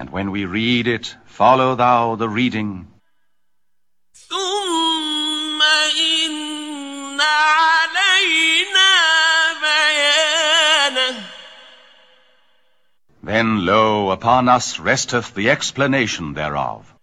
And when we read it, follow thou the reading. ثم إن علينا بيانه. Then, lo, upon us resteth the explanation thereof.